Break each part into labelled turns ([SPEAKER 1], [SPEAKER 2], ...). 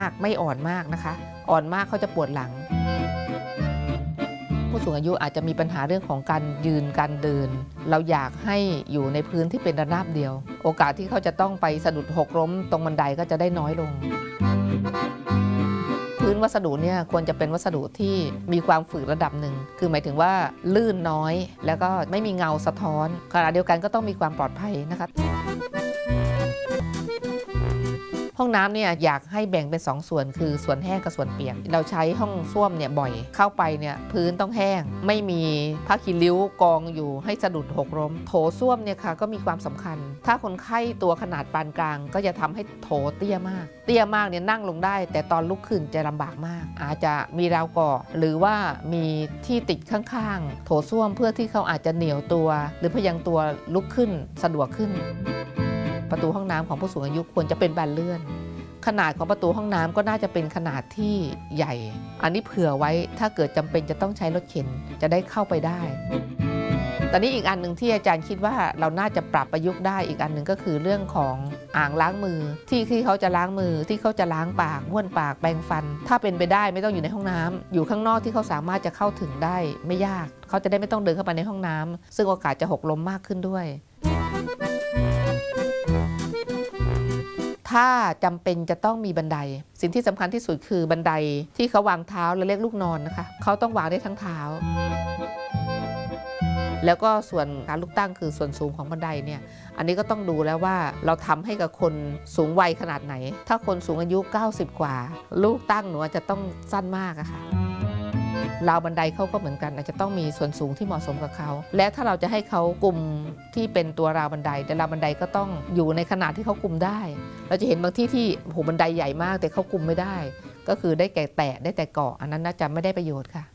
[SPEAKER 1] ไม่อ่อนมากนะคะอ่อนมากเขาจะปวดหลังผู้สูงอายุอาจจะมีปัญหาเรื่องของการยืนการเดินเราอยากให้อยู่ในพื้นที่เป็นระนาบเดียวโอกาสที่เขาจะต้องไปสะดุดหกล้มตรงบันไดก็จะได้น้อยลงพื้นวัสดุเนี่ยควรจะเป็นวัสดุที่มีความฝืดระดับหนึ่งคือหมายถึงว่าลื่นน้อยแล้วก็ไม่มีเงาสะท้อนขณะเดียวกันก็ต้องมีความปลอดภัยนะคะห้องน้ำเนี่ยอยากให้แบ่งเป็น2 ส่วนคือส่วนแห้งกับส่วนเปียกเราใช้ห้องส้วมเนี่ยบ่อยเข้าไปเนี่ยพื้นต้องแห้งไม่มีผ้าขี้ริ้วกองอยู่ให้สะดุดหกล้มโถส้วมเนี่ยค่ะก็มีความสำคัญถ้าคนไข้ตัวขนาดปานกลางก็จะทำให้โถเตี้ยมากเนี่ยนั่งลงได้แต่ตอนลุกขึ้นจะลำบากมากอาจจะมีราวก่อหรือว่ามีที่ติดข้างๆโถส้วมเพื่อที่เขาอาจจะเหนียวตัวหรือพยังตัวลุกขึ้นสะดวกขึ้นประตูห้องน้ำของผู้สูงอายุควรจะเป็นบานเลื่อนขนาดของประตูห้องน้ำก็น่าจะเป็นขนาดที่ใหญ่อันนี้เผื่อไว้ถ้าเกิดจำเป็นจะต้องใช้รถเข็นจะได้เข้าไปได้ตอนนี้อีกอันหนึ่งที่อาจารย์คิดว่าเราน่าจะปรับประยุกต์ได้อีกอันหนึ่งก็คือเรื่องของอ่างล้างมือที่เขาจะล้างมือที่เขาจะล้างปากบ้วนปากแปรงฟันถ้าเป็นไปได้ไม่ต้องอยู่ในห้องน้ำอยู่ข้างนอกที่เขาสามารถจะเข้าถึงได้ไม่ยากเขาจะได้ไม่ต้องเดินเข้าไปในห้องน้ำซึ่งโอกาสจะหกล้มมากขึ้นด้วยถ้าจำเป็นจะต้องมีบันไดสิ่งที่สำคัญที่สุดคือบันไดที่เขาวางเท้าและเรียกลูกนอนนะคะเขาต้องวางได้ทั้งเท้าแล้วก็ส่วนการลูกตั้งคือส่วนสูงของบันไดเนี่ยอันนี้ก็ต้องดูแล้วว่าเราทำให้กับคนสูงวัยขนาดไหนถ้าคนสูงอายุ90กว่าลูกตั้งหนูอาจจะต้องสั้นมากอะค่ะราวบันไดเขาก็เหมือนกันอาจจะต้องมีส่วนสูงที่เหมาะสมกับเขาและถ้าเราจะให้เขากลุ่มที่เป็นตัวราวบันไดแต่ราวบันไดก็ต้องอยู่ในขนาดที่เขากลุ่มได้เราจะเห็นบางที่หูบันไดใหญ่มากแต่เขากลุ่มไม่ได้ก็คือได้แก่แตะได้แต่เกาะอันนั้นน่าจะไม่ได้ประโยชน์ค่ะ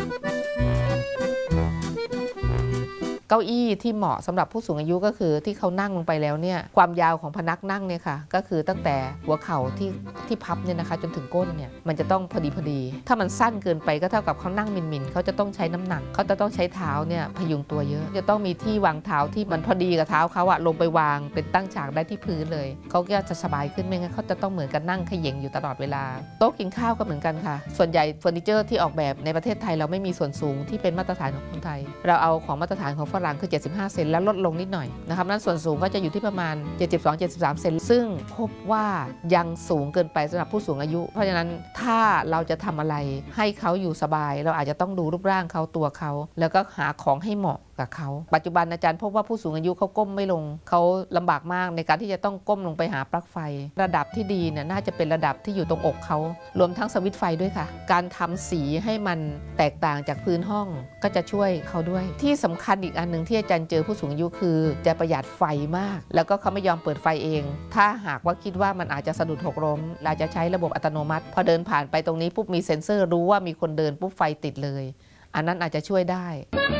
[SPEAKER 1] เก้าอี้ที่เหมาะสำหรับผู้สูงอายุก็คือที่เขานั่งลงไปแล้วเนี่ยความยาวของพนักนั่งเนี่ยค่ะก็คือตั้งแต่หัวเข่าที่พับเนี่ยนะคะจนถึงก้นเนี่ยมันจะต้องพอดีถ้ามันสั้นเกินไปก็เท่ากับเขานั่งมินเขาจะต้องใช้น้ำหนักเขาจะต้องใช้เท้าเนี่ยพยุงตัวเยอะจะต้องมีที่วางเท้าที่มันพอดีกับเท้าเขาอะลงไปวางเป็นตั้งฉากได้ที่พื้นเลยเขาก็จะสบายขึ้นไม่งั้นเขาจะต้องเหมือนกันนั่งเขย่งอยู่ตลอดเวลาโต๊ะกินข้าวก็เหมือนกันค่ะส่วนใหญ่เฟอร์นิเจอร์ที่ออกแบบในประเทศไทยเราไม่มีส่วนสูงที่เป็นมาตรฐานของคนไทยเราเอาของมาตรฐานของฝรั่งคือ75 เซนแล้วลดลงนิดหน่อยนะครับนั้นส่วนสูงก็จะอยู่ที่ประมาณ 72-73 เซนซึ่งพบว่ายังสูงเกินไปสำหรับผู้สูงอายุเพราะฉะนั้นถ้าเราจะทำอะไรให้เขาอยู่สบายเราอาจจะต้องดูรูปร่างเขาตัวเขาแล้วก็หาของให้เหมาะกับเขาปัจจุบันอาจารย์พบว่าผู้สูงอายุเขาก้มไม่ลงเขาลำบากมากในการที่จะต้องก้มลงไปหาปลั๊กไฟระดับที่ดีเนี่ยน่าจะเป็นระดับที่อยู่ตรงอกเขารวมทั้งสวิตช์ไฟด้วยค่ะการทำสีให้มันแตกต่างจากพื้นห้องก็จะช่วยเขาด้วยที่สำคัญอีกอันหนึ่งที่อาจารย์เจอผู้สูงอายุคือจะประหยัดไฟมากแล้วก็เขาไม่ยอมเปิดไฟเองถ้าหากว่าคิดว่ามันอาจจะสะดุดหกล้มเราจะใช้ระบบอัตโนมัติพอเดินผ่านไปตรงนี้ปุ๊บมีเซ็นเซอร์รู้ว่ามีคนเดินปุ๊บไฟติดเลยอันนั้นอาจจะช่วยได้